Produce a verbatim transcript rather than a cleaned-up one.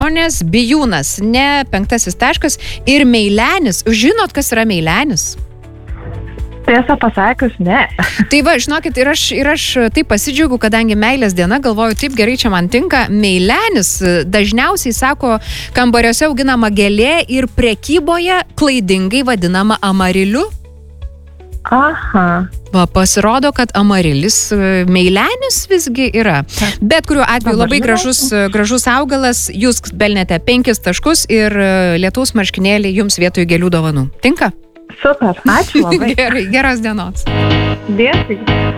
Žmonės, bijūnas, ne penktasis taškas ir meilenis. Žinot, kas yra meilenis? Tiesą pasakius, ne. Tai va, žinokit, ir aš, ir aš taip pasidžiaugiu, kadangi meilės diena, galvoju, taip gerai čia man tinka. Meilenis dažniausiai, sako, kambariuose auginama gėlė ir prekyboje klaidingai vadinama amariliu. Aha. Va, pasirodo, kad amarilis, meilenis visgi yra. Bet kuriuo atveju labai gražus, gražus augalas, jūs pelnėte penkis taškus ir lietaus marškinėlį jums vietoj gėlių dovanų. Tinka? Super, ačiū labai. Gerai, geros dienos. Dėkui.